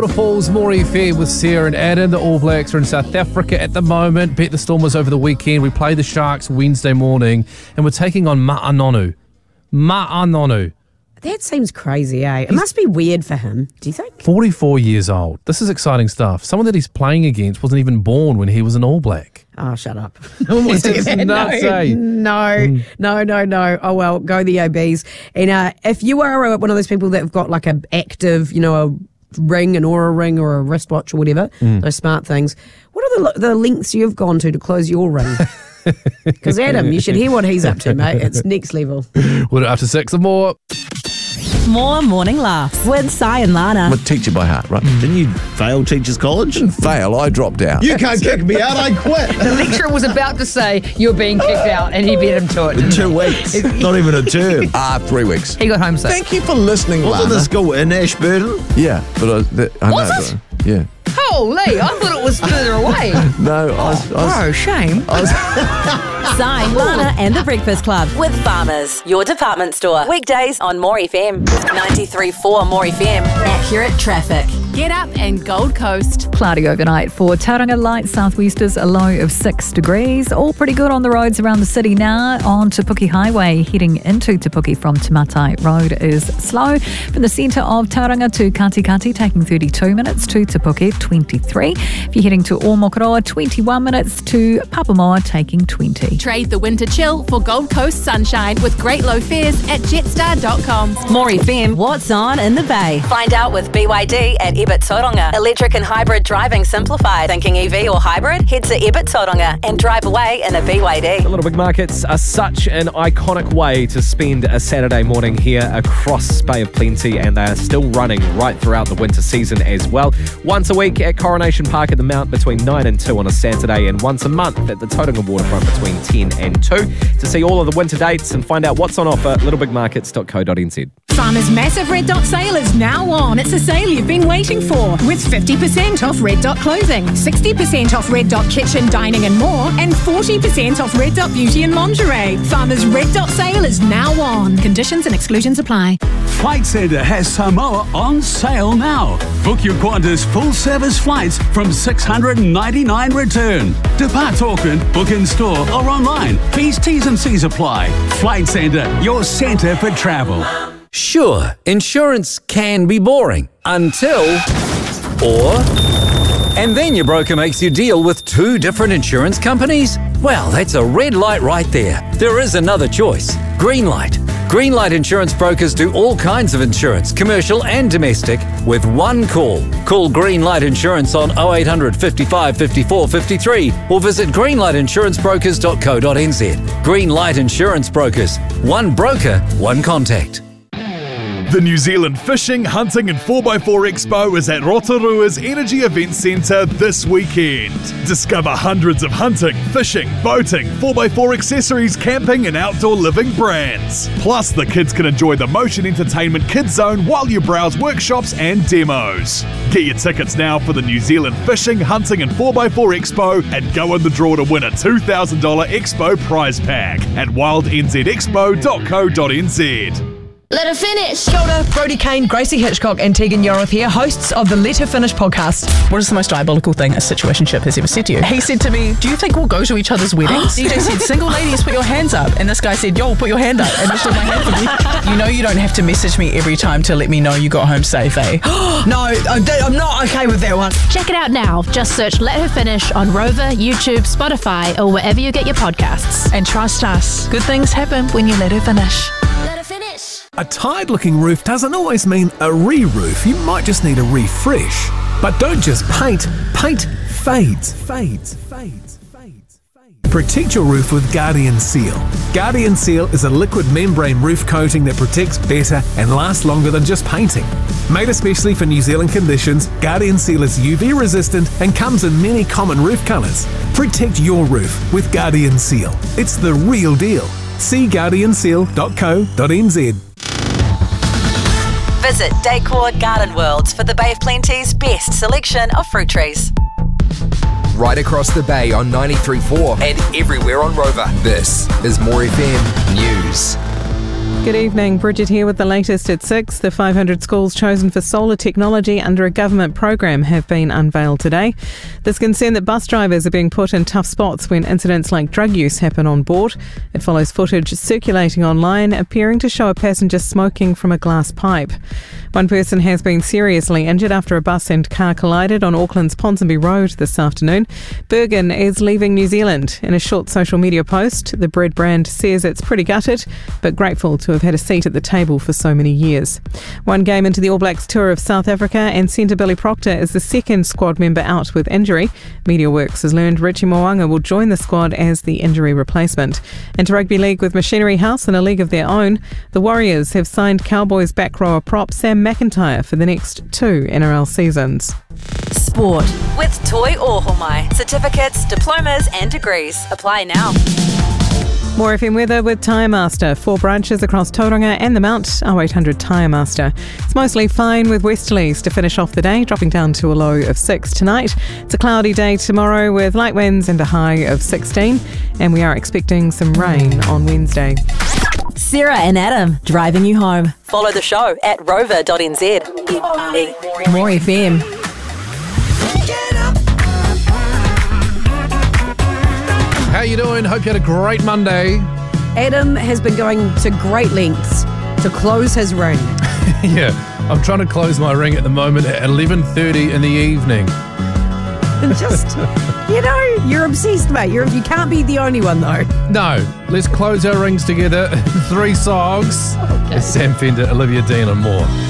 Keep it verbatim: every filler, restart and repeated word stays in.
Waterfalls, Maury Fair with Sarah and Adam. The All Blacks are in South Africa at the moment. Bet the Storm was over the weekend. We play the Sharks Wednesday morning, and we're taking on Ma'anonu. Ma'anonu. That seems crazy, eh? It must be weird for him, do you think? forty-four years old. This is exciting stuff. Someone that he's playing against wasn't even born when he was an All Black. Oh, shut up. No one wants to do that. nuts, no, eh? no, Mm. no, no, no. Oh, well, go the O Bs. And uh, if you are one of those people that have got like an active, you know, a ring, an Aura ring or a wristwatch or whatever, Mm. those smart things, what are the, the lengths you've gone to to close your ring? Because Adam, you should hear what he's up to, mate. It's next level. We're after six or more. More morning laughs with Si and Lana. I'm a teacher by heart, right? Didn't you fail teachers college? Didn't fail, I dropped out. You can't kick me out, I quit. The lecturer was about to say you're being kicked out, and he beat him to it. In two weeks. Not even a term. Ah, three weeks. He got home sick. Thank you for listening, Wasn't Lana. the school in Ashburton? Yeah, but I, that, I Was know. it? But, yeah. Holy, I thought it was further away. No, I was... I was, Oh, shame. I was Si, Lana and the Breakfast Club with Farmers, your department store. Weekdays on More F M. ninety-three point four More F M. Accurate traffic. Get up and Gold Coast. Cloudy overnight for Tauranga, light southwesters, a low of six degrees. All pretty good on the roads around the city now. On Te Puke Highway, heading into Te Puke from Te Matai Road is slow. From the centre of Tauranga to Katikati, taking thirty-two minutes to Te Puke, twenty-three. If you're heading to Omokoroa, twenty-one minutes to Papamoa, taking twenty. Trade the winter chill for Gold Coast sunshine with great low fares at jetstar dot com. More F M, what's on in the Bay? Find out with B Y D at Ebert Tauranga. Electric and hybrid driving simplified. Thinking E V or hybrid? Head to Ebert Tauranga and drive away in a B Y D. The Little Big Markets are such an iconic way to spend a Saturday morning here across Bay of Plenty, and they are still running right throughout the winter season as well. Once a week at Coronation Park at the Mount between nine and two on a Saturday, and once a month at the Tauranga Waterfront between ten and two. To see all of the winter dates and find out what's on offer, little big markets dot co dot n z. Farmers' massive Red Dot sale is now on. It's a sale you've been waiting for, with fifty percent off Red Dot clothing, sixty percent off Red Dot kitchen, dining and more, and forty percent off Red Dot beauty and lingerie. Farmers' Red Dot sale is now on. Conditions and exclusions apply. Flight Centre has Samoa on sale now. Book your Qantas full-service flights from six hundred ninety-nine dollars return. Depart Auckland, book in store or online. Fees, T's and C's apply. Flight Centre, your centre for travel. Sure, insurance can be boring until... Or... And then your broker makes you deal with two different insurance companies? Well, that's a red light right there. There is another choice. Greenlight. Greenlight Insurance Brokers do all kinds of insurance, commercial and domestic, with one call. Call Greenlight Insurance on oh eight hundred, fifty-five, fifty-four, fifty-three or visit greenlight insurance brokers dot co dot n z. Greenlight Insurance Brokers. One broker, one contact. The New Zealand Fishing, Hunting and four by four Expo is at Rotorua's Energy Event Centre this weekend. Discover hundreds of hunting, fishing, boating, four by four accessories, camping and outdoor living brands. Plus, the kids can enjoy the Motion Entertainment Kids Zone while you browse workshops and demos. Get your tickets now for the New Zealand Fishing, Hunting and four by four Expo and go in the draw to win a two thousand dollars Expo prize pack at wild n z expo dot co dot n z. Let her finish. Kia ora, Brody Kane, Gracie Hitchcock and Tegan Yoroth here, hosts of the Let Her Finish podcast. What is the most diabolical thing a situationship has ever said to you? He said to me, do you think we'll go to each other's weddings? D J said, single ladies, put your hands up. And this guy said, yo, put your hand up. And just took my hand from me. You know you don't have to message me every time to let me know you got home safe, eh? No, I'm not okay with that one. Check it out now. Just search Let Her Finish on Rover, YouTube, Spotify, or wherever you get your podcasts. And trust us, good things happen when you let her finish. Let her finish. A tired-looking roof doesn't always mean a re-roof. You might just need a refresh. But don't just paint. Paint fades, fades, fades, fades, fades. Protect your roof with Guardian Seal. Guardian Seal is a liquid membrane roof coating that protects better and lasts longer than just painting. Made especially for New Zealand conditions, Guardian Seal is U V resistant and comes in many common roof colours. Protect your roof with Guardian Seal. It's the real deal. See guardian seal dot co dot n z. Visit Decor Garden Worlds for the Bay of Plenty's best selection of fruit trees. Right across the bay on ninety-three point four and everywhere on Rover. This is More F M News. Good evening. Bridget here with the latest at six. The five hundred schools chosen for solar technology under a government program have been unveiled today. There's concern that bus drivers are being put in tough spots when incidents like drug use happen on board. It follows footage circulating online appearing to show a passenger smoking from a glass pipe. One person has been seriously injured after a bus and car collided on Auckland's Ponsonby Road this afternoon. Bergen is leaving New Zealand. In a short social media post, the bread brand says it's pretty gutted, but grateful to have had a seat at the table for so many years. One game into the All Blacks tour of South Africa, and centre Billy Proctor is the second squad member out with injury. MediaWorks has learned Richie Mo'unga will join the squad as the injury replacement. Into rugby league with Machinery House in a league of their own, the Warriors have signed Cowboys back rower prop Sam McIntyre for the next two N R L seasons. Sport with Toi Ohomai. Certificates, diplomas and degrees. Apply now. More F M weather with Tyre Master. Four branches across Tauranga and the Mount. oh eight hundred Tyre Master. It's mostly fine with westerlies to finish off the day, dropping down to a low of six tonight. It's a cloudy day tomorrow with light winds and a high of sixteen. And we are expecting some rain on Wednesday. Sarah and Adam, driving you home. Follow the show at rover dot n z. More F M. How you doing? Hope you had a great Monday. Adam has been going to great lengths to close his ring. Yeah, I'm trying to close my ring at the moment at eleven thirty in the evening. And just, you know, you're obsessed, mate. You're, you can't be the only one, though. No, let's close our rings together. Three songs. Okay. Sam Fender, Olivia Dean and more.